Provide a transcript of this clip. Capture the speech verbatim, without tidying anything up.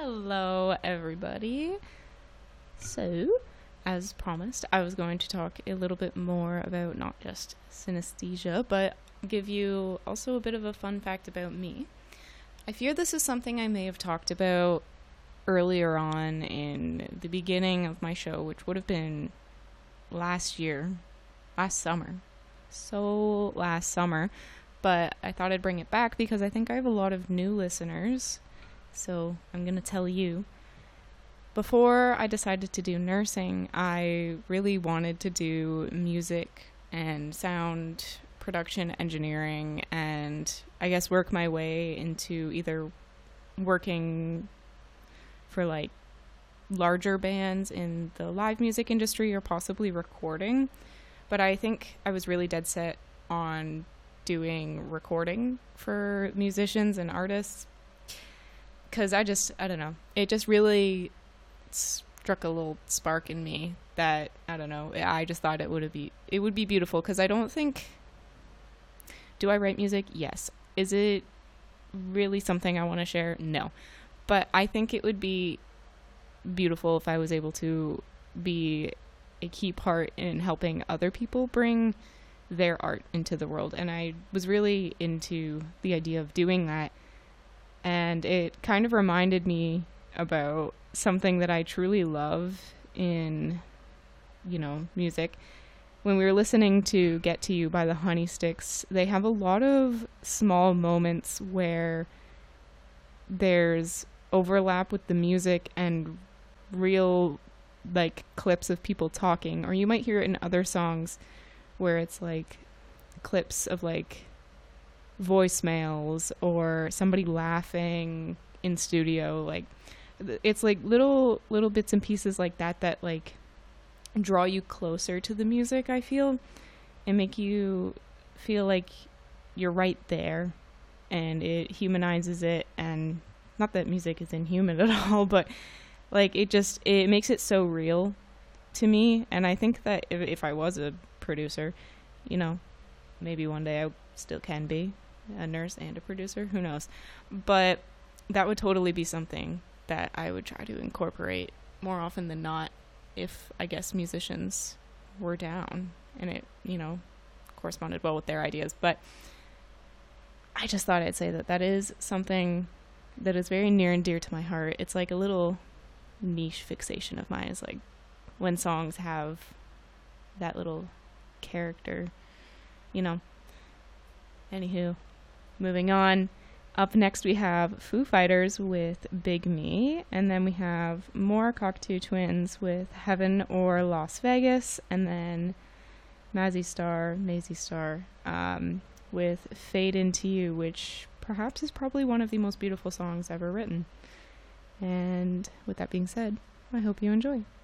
Hello, everybody. So, as promised, I was going to talk a little bit more about not just synesthesia, but give you also a bit of a fun fact about me. I fear this is something I may have talked about earlier on in the beginning of my show, which would have been last year, last summer. So, last summer. But I thought I'd bring it back because I think I have a lot of new listeners. So I'm going to tell you. Before I decided to do nursing, I really wanted to do music and sound production engineering and I guess work my way into either working for like larger bands in the live music industry or possibly recording. But I think I was really dead set on doing recording for musicians and artists because I just, I don't know, it just really struck a little spark in me that, I don't know, I just thought it would be, it would be beautiful because I don't think, do I write music? Yes. Is it really something I want to share? No. But I think it would be beautiful if I was able to be a key part in helping other people bring their art into the world, and I was really into the idea of doing that, and it kind of reminded me about something that I truly love in, you know, music. When we were listening to Get to You by the Honeysticks, they have a lot of small moments where there's overlap with the music and real like clips of people talking, or you might hear it in other songs where it's like clips of like voicemails or somebody laughing in studio. Like it's like little little bits and pieces like that that like draw you closer to the music, I feel, and make you feel like you're right there, and it humanizes it. And not that music is inhuman at all, but like it just it makes it so real to me. And I think that if, if I was a producer, you know, maybe one day I still can be a nurse and a producer, who knows, but that would totally be something that I would try to incorporate more often than not if I guess musicians were down and it, you know, corresponded well with their ideas. But I just thought I'd say that that is something that is very near and dear to my heart. It's like a little niche fixation of mine, is like when songs have that little character, you know. Anywho, moving on. Up next we have Foo Fighters with Big Me, and then we have more Cocteau Twins with Heaven or Las Vegas, and then Mazzy Star, Mazzy Star, um, with Fade Into You, which perhaps is probably one of the most beautiful songs ever written. And with that being said, I hope you enjoy.